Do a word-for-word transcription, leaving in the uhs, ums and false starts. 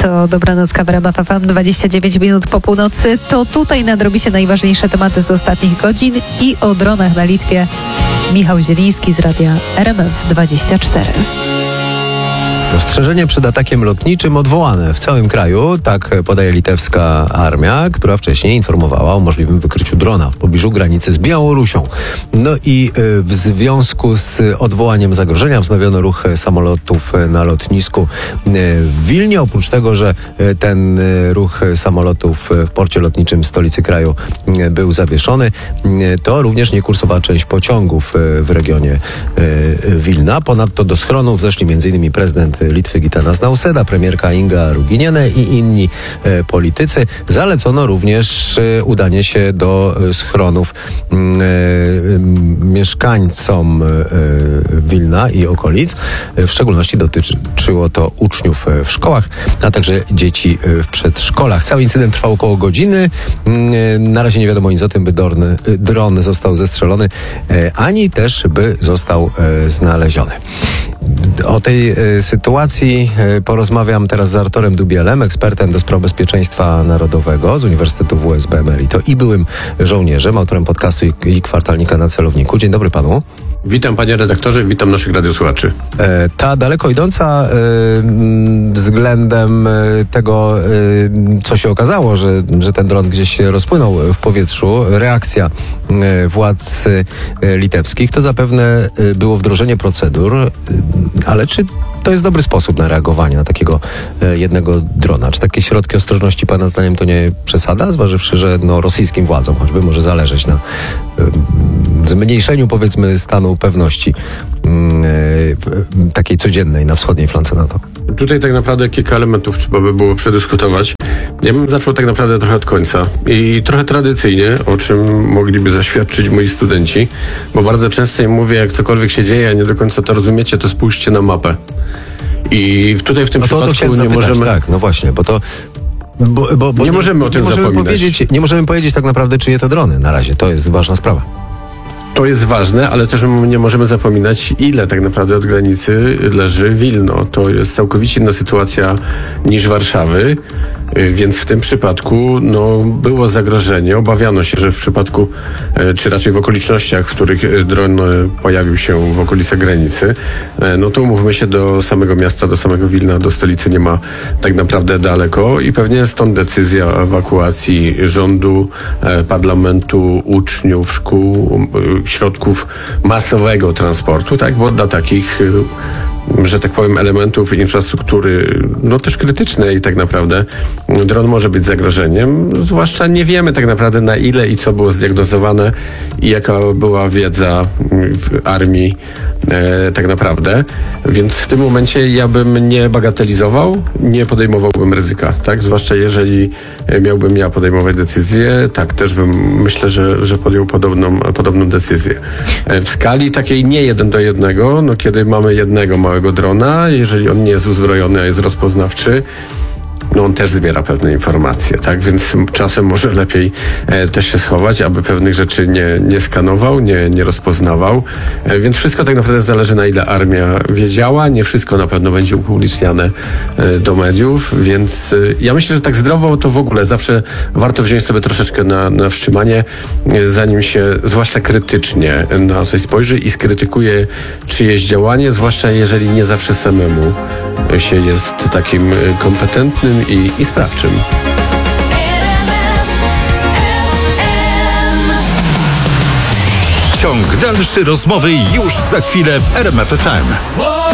To dobranoc, K W R M F M, dwadzieścia dziewięć minut po północy. To tutaj nadrobicie najważniejsze tematy z ostatnich godzin i o dronach na Litwie. Michał Zieliński z radia R M F dwadzieścia cztery. Ostrzeżenie przed atakiem lotniczym odwołane w całym kraju, tak podaje litewska armia, która wcześniej informowała o możliwym wykryciu drona w pobliżu granicy z Białorusią. No i w związku z odwołaniem zagrożenia wznowiono ruch samolotów na lotnisku w Wilnie. Oprócz tego, że ten ruch samolotów w porcie lotniczym stolicy kraju był zawieszony, to również nie kursowała część pociągów w regionie Wilna. Ponadto do schronów zeszli między innymi prezydent Litwy Gitanas Nausėda, premierka Inga Ruginienė i inni e, politycy. Zalecono również e, udanie się do e, schronów e, e, mieszkańcom e, Wilna i okolic. E, w szczególności dotyczyło to uczniów e, w szkołach, a także dzieci e, w przedszkolach. Cały incydent trwał około godziny. E, na razie nie wiadomo nic o tym, by dron, e, dron został zestrzelony, e, ani też by został e, znaleziony. O tej e, sytuacji e, porozmawiam teraz z Arturem Dubielem, ekspertem do spraw bezpieczeństwa narodowego z Uniwersytetu W S B Emerito i byłym żołnierzem, autorem podcastu i, i kwartalnika Na Celowniku. Dzień dobry panu. Witam panie redaktorze, witam naszych radiosłuchaczy. E, ta daleko idąca e, względem tego, e, co się okazało, że, że ten dron gdzieś się rozpłynął w powietrzu, reakcja e, władz e, litewskich, to zapewne e, było wdrożenie procedur, e, ale czy to jest dobry sposób na reagowanie na takiego e, jednego drona? Czy takie środki ostrożności pana zdaniem to nie przesada, zważywszy, że no, rosyjskim władzom choćby może zależeć na e, zmniejszeniu, powiedzmy, stanu pewności yy, takiej codziennej na wschodniej flance NATO? Tutaj tak naprawdę kilka elementów trzeba by było przedyskutować. Ja bym zaczął tak naprawdę trochę od końca i trochę tradycyjnie, o czym mogliby zaświadczyć moi studenci, bo bardzo często im mówię, jak cokolwiek się dzieje, a nie do końca to rozumiecie, to spójrzcie na mapę. I tutaj w tym no to, przypadku to nie zapytać, możemy... Tak, no właśnie, bo to... Bo, bo, bo nie, nie możemy o tym nie możemy zapominać. Powiedzieć, nie możemy powiedzieć tak naprawdę, czyje to drony na razie. To jest ważna sprawa. To jest ważne, ale też nie możemy zapominać, ile tak naprawdę od granicy leży Wilno. To jest całkowicie inna sytuacja niż Warszawy, więc w tym przypadku no, było zagrożenie. Obawiano się, że w przypadku, czy raczej w okolicznościach, w których dron pojawił się w okolicach granicy, no to umówmy się, do samego miasta, do samego Wilna, do stolicy nie ma tak naprawdę daleko i pewnie stąd decyzja o ewakuacji rządu, parlamentu, uczniów, szkół, środków masowego transportu, tak, bo dla takich, że tak powiem, elementów infrastruktury, no też krytycznej tak naprawdę, dron może być zagrożeniem, zwłaszcza nie wiemy tak naprawdę, na ile i co było zdiagnozowane i jaka była wiedza w armii e, tak naprawdę, więc w tym momencie ja bym nie bagatelizował, nie podejmowałbym ryzyka, tak, zwłaszcza jeżeli miałbym ja podejmować decyzję, tak, też bym, myślę, że, że podjął podobną, podobną decyzję. E, w skali takiej nie jeden do jednego, no kiedy mamy jednego małego drona, jeżeli on nie jest uzbrojony, a jest rozpoznawczy, no on też zbiera pewne informacje, tak? Więc czasem może lepiej e, też się schować, aby pewnych rzeczy nie, nie skanował, nie, nie rozpoznawał. E, więc wszystko tak naprawdę zależy, na ile armia wiedziała. Nie wszystko na pewno będzie upubliczniane e, do mediów, więc e, ja myślę, że tak zdrowo to w ogóle zawsze warto wziąć sobie troszeczkę na, na wstrzymanie, e, zanim się zwłaszcza krytycznie na coś spojrzy i skrytykuje czyjeś działanie, zwłaszcza jeżeli nie zawsze samemu się jest takim kompetentnym i, i sprawczym. Ciąg dalszy rozmowy już za chwilę w R M F F M.